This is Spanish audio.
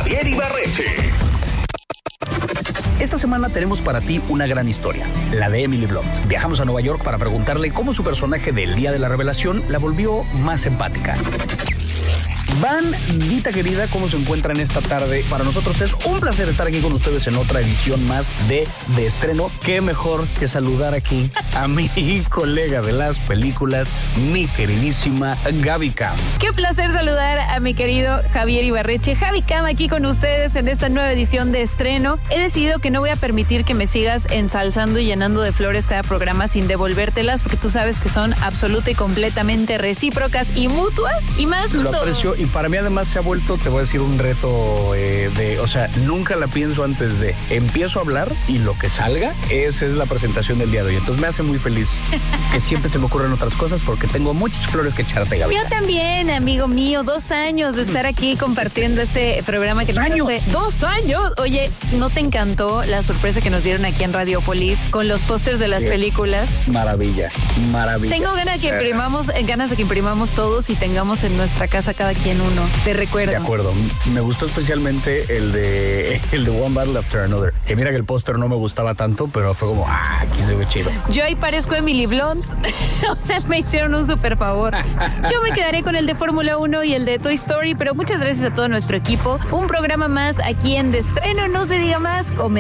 Javier Ibarreche. Esta semana tenemos para ti una gran historia, la de Emily Blunt. Viajamos a Nueva York para preguntarle cómo su personaje del Día de la Revelación la volvió más empática. Bandita querida, ¿cómo se encuentran esta tarde? Para nosotros es un placer estar aquí con ustedes en otra edición más de Estreno. Qué mejor que saludar aquí a mi colega de las películas, mi queridísima Gaby Cam. Qué placer saludar a mi querido Javier Ibarreche. Javi Cam aquí con ustedes en esta nueva edición de Estreno. He decidido que no voy a permitir que me sigas ensalzando y llenando de flores cada programa sin devolvértelas, porque tú sabes que son absoluta y completamente recíprocas y mutuas, y más con Lo todo. aprecio, y para mí además se ha vuelto, te voy a decir, un reto o sea, nunca la pienso antes de empiezo a hablar y lo que salga, esa es la presentación del día de hoy. Entonces me hace muy feliz que siempre se me ocurren otras cosas porque tengo muchas flores que echarte, Gaby. Yo también, amigo mío, 2 años de estar aquí compartiendo este programa que 2 años. 2 años. Oye, ¿no te encantó la sorpresa que nos dieron aquí en Radiopolis con los pósters de las películas? Maravilla, maravilla. Tengo ganas de que imprimamos todos y tengamos en nuestra casa cada quien uno. Te recuerdo. De acuerdo. Me gustó especialmente el de One Battle After Another. Que mira que el póster no me gustaba tanto, pero fue como, aquí se ve chido. Yo ahí parezco Emily Blunt. O sea, me hicieron un súper favor. Yo me quedaré con el de Fórmula 1 y el de Toy Story, pero muchas gracias a todo nuestro equipo. Un programa más aquí en De Estreno, no se diga más.